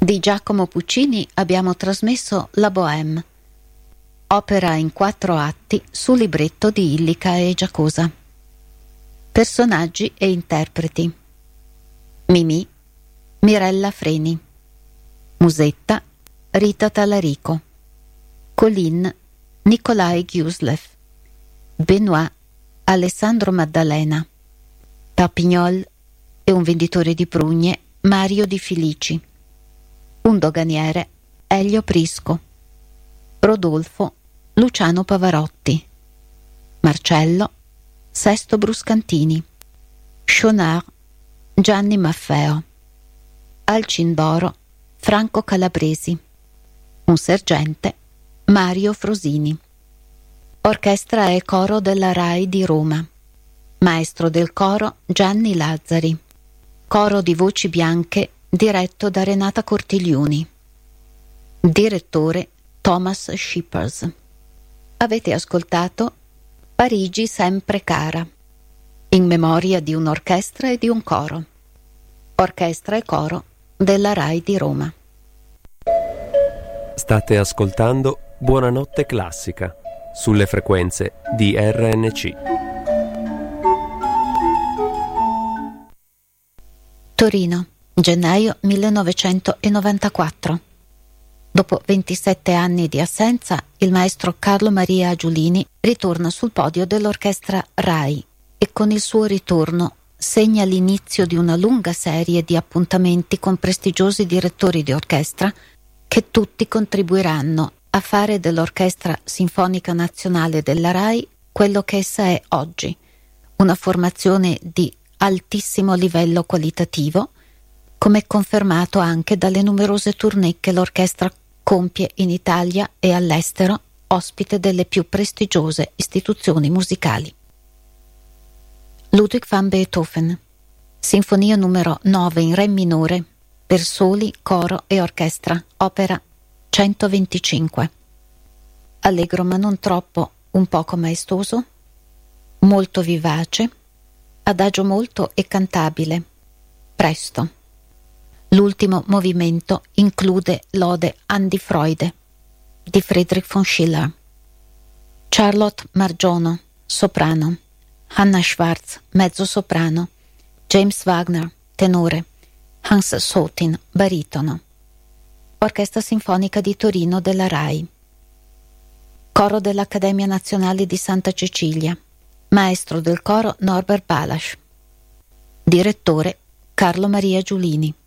Di Giacomo Puccini abbiamo trasmesso La Bohème, opera in 4 atti su libretto di Illica e Giacosa. Personaggi e interpreti: Mimì, Mirella Freni; Musetta, Rita Talarico; Colin, Nikolai Ghiuslev; Benoît, Alessandro Maddalena; Tapignol e un venditore di prugne, Mario Di Filici; un doganiere, Elio Prisco; Rodolfo, Luciano Pavarotti; Marcello, Sesto Bruscantini; Chonard, Gianni Maffeo; Alcindoro, Franco Calabresi; un sergente, Mario Frosini. Orchestra e coro della RAI di Roma. Maestro del coro Gianni Lazzari. Coro di voci bianche diretto da Renata Cortiglioni. Direttore Thomas Shippers. Avete ascoltato Parigi sempre cara, in memoria di un'orchestra e di un coro. Orchestra e coro della RAI di Roma. State ascoltando Buonanotte Classica sulle frequenze di RNC. Torino, gennaio 1994. Dopo 27 anni di assenza, il maestro Carlo Maria Giulini ritorna sul podio dell'orchestra RAI e con il suo ritorno segna l'inizio di una lunga serie di appuntamenti con prestigiosi direttori di orchestra che tutti contribuiranno a fare dell'Orchestra Sinfonica Nazionale della RAI quello che essa è oggi, una formazione di altissimo livello qualitativo, come confermato anche dalle numerose tournée che l'orchestra compie in Italia e all'estero, ospite delle più prestigiose istituzioni musicali. Ludwig van Beethoven, Sinfonia numero 9 in Re minore, per soli, coro e orchestra, opera 125. Allegro ma non troppo, un poco maestoso, molto vivace, adagio molto e cantabile, presto. L'ultimo movimento include l'ode an die Freude di Friedrich von Schiller. Charlotte Margiono, soprano; Hanna Schwarz, mezzosoprano; James Wagner, tenore; Hans Sotin, baritono. Orchestra Sinfonica di Torino della RAI. Coro dell'Accademia Nazionale di Santa Cecilia. Maestro del coro Norbert Balasch. Direttore Carlo Maria Giulini.